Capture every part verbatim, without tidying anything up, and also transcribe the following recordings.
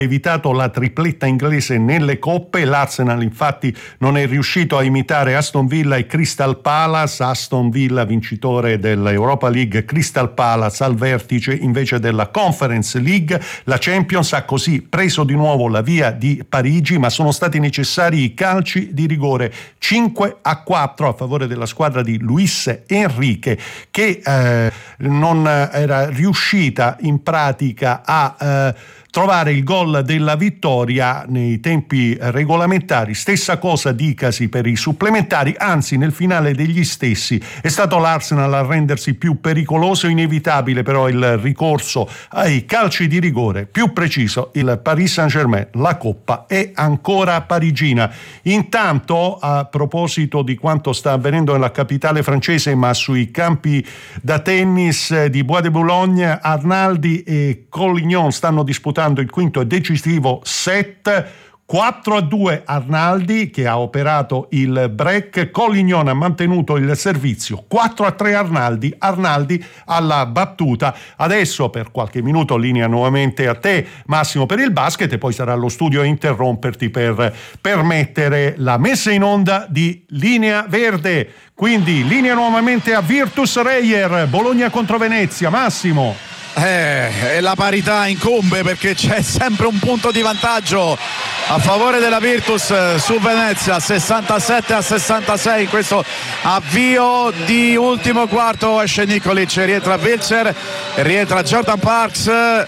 evitato la tripletta inglese nelle coppe. L'Arsenal infatti non è riuscito a imitare Aston Villa e Crystal Palace. Aston Villa vincitore dell'Europa League, Crystal Palace al vertice invece della Conference League. La Champions ha così preso di nuovo la via di Parigi, ma sono stati necessari i calci di rigore cinque a quattro a favore della squadra di Luis Enrique, che eh, non era riuscita in pratica a eh, trovare il gol della vittoria nei tempi regolamentari. Stessa cosa dicasi per i supplementari, anzi nel finale degli stessi è stato l'Arsenal a rendersi più pericoloso. Inevitabile però il ricorso ai calci di rigore, più preciso il Paris Saint-Germain. La coppa è ancora parigina. Intanto, a proposito di quanto sta avvenendo nella capitale francese, ma sui campi da tennis di Bois de Boulogne, Arnaldi e Collignon stanno disputando il quinto e decisivo set. Quattro a due Arnaldi, che ha operato il break. Collignon ha mantenuto il servizio. Quattro a tre Arnaldi. Arnaldi alla battuta. Adesso per qualche minuto linea nuovamente a te, Massimo, per il basket, e poi sarà allo studio a interromperti per permettere la messa in onda di Linea Verde. Quindi linea nuovamente a Virtus Reyer, Bologna contro Venezia. Massimo. Eh, e la parità incombe perché c'è sempre un punto di vantaggio a favore della Virtus su Venezia, sessantasette a sessantasei in questo avvio di ultimo quarto. Esce Nikolic, rientra Wilcher, rientra Jordan Parks e,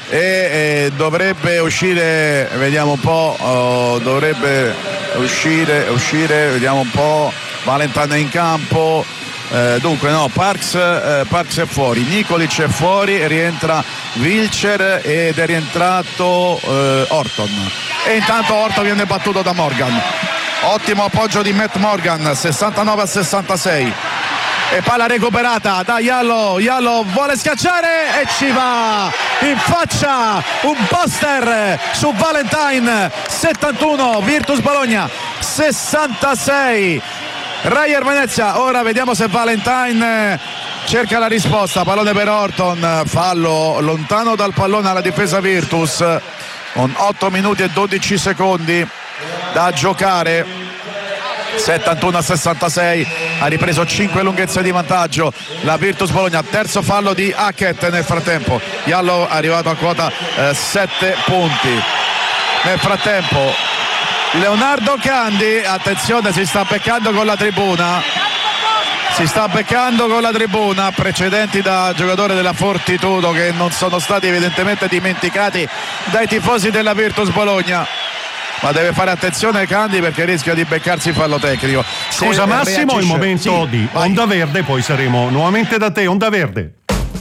e dovrebbe uscire, vediamo un po', oh, dovrebbe uscire, uscire, vediamo un po', Valentine in campo. Eh, dunque no, Parks, eh, Parks è fuori, Nikolic è fuori, rientra Wilcher ed è rientrato eh, Orton, e intanto Orton viene battuto da Morgan. Ottimo appoggio di Matt Morgan, sessantanove a sessantasei, e palla recuperata da Jallo. Jallo vuole schiacciare e ci va in faccia un poster su Valentine. Settantuno Virtus Bologna, sessantasei Reyer Venezia. Ora vediamo se Valentine cerca la risposta. Pallone per Orton, fallo lontano dal pallone alla difesa Virtus, con otto minuti e dodici secondi da giocare. settantuno a sessantasei, ha ripreso cinque lunghezze di vantaggio la Virtus Bologna. Terzo fallo di Hackett nel frattempo. Jallo è arrivato a quota eh, sette punti. Nel frattempo Leonardo Candi, attenzione, si sta beccando con la tribuna, si sta beccando con la tribuna, precedenti da giocatore della Fortitudo che non sono stati evidentemente dimenticati dai tifosi della Virtus Bologna, ma deve fare attenzione Candi perché rischia di beccarsi fallo tecnico. Scusa Massimo, è il momento sì, di vai. Onda Verde, poi saremo nuovamente da te. Onda Verde.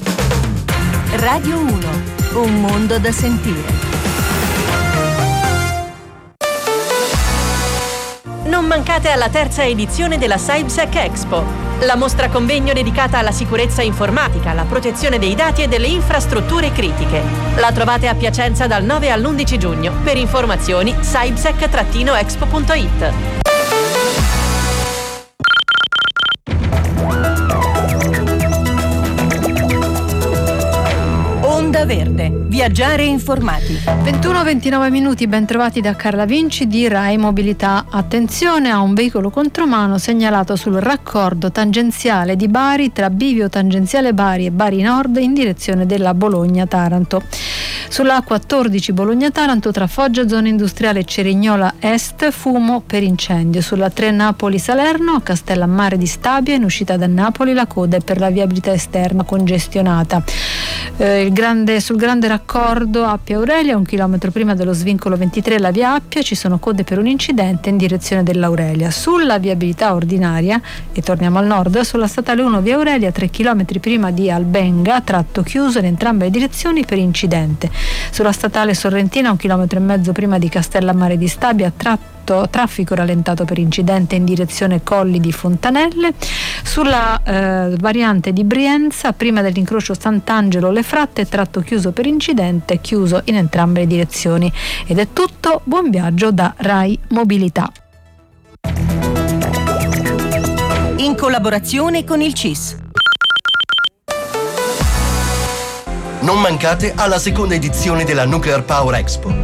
Radio uno, un mondo da sentire. Non mancate alla terza edizione della SciSec Expo, la mostra convegno dedicata alla sicurezza informatica, alla protezione dei dati e delle infrastrutture critiche. La trovate a Piacenza dal nove all'undici giugno. Per informazioni scibsec expo punto it. Onda Verde, viaggiare informati. ventuno ventinove minuti, ben trovati da Carla Vinci di Rai Mobilità. Attenzione a un veicolo contromano segnalato sul raccordo tangenziale di Bari tra bivio tangenziale Bari e Bari Nord in direzione della Bologna-Taranto. Sulla A quattordici Bologna-Taranto tra Foggia zona industriale Cerignola Est, fumo per incendio. Sulla tre Napoli-Salerno a Castellammare di Stabia in uscita da Napoli la coda è per la viabilità esterna congestionata. Eh, il grande, sul grande raccordo Appia Aurelia, un chilometro prima dello svincolo ventitré la via Appia, ci sono code per un incidente in direzione dell'Aurelia. Sulla viabilità ordinaria, e torniamo al nord, sulla statale uno via Aurelia, tre chilometri prima di Albenga, tratto chiuso in entrambe le direzioni per incidente. Sulla statale Sorrentina, un chilometro e mezzo prima di Castellammare di Stabia, tratto traffico rallentato per incidente in direzione Colli di Fontanelle. Sulla eh, variante di Brienza, prima dell'incrocio Sant'Angelo Le Fratte, tratto chiuso per incidente, chiuso in entrambe le direzioni. Ed è tutto, buon viaggio da Rai Mobilità. In collaborazione con il C I S. Non mancate alla seconda edizione della Nuclear Power Expo.